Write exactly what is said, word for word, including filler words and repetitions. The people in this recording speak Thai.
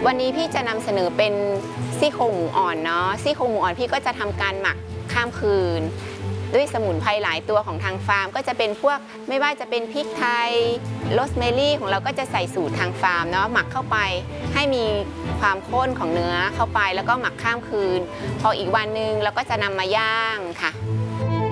วันนี้พี่จะนำเสนอเป็นซี่โครงหมูอ่อนเนาะซี่โครงหมูอ่อนพี่ก็จะทำการหมักข้ามคืนด้วยสมุนไพรหลายตัวของทางฟาร์มก็จะเป็นพวกไม่ว่าจะเป็นพริกไทยโรสแมรี่ของเราก็จะใส่สูตรทางฟาร์มเนาะหมักเข้าไปให้มีความข้นของเนื้อเข้าไปแล้วก็หมักข้ามคืนพออีกวันนึงเราก็จะนำมาย่างค่ะ